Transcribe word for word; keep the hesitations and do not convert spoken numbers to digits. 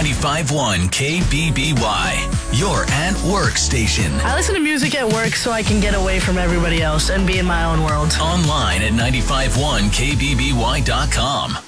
ninety-five point one K B B Y, your at work station. I listen to music at work so I can get away from everybody else and be in my own world. Online at ninety-five point one K B B Y dot com.